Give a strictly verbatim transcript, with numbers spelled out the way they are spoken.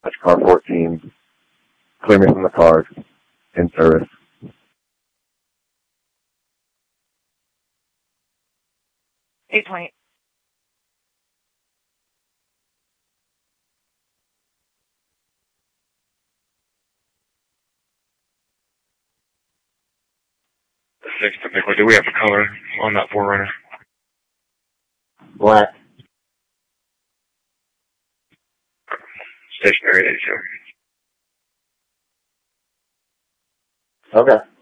That's car fourteen. Clear me from the car. In service. eight twenty. Six typically. Do we have a color on that four runner? Black. Stationary, eighty-two. Okay.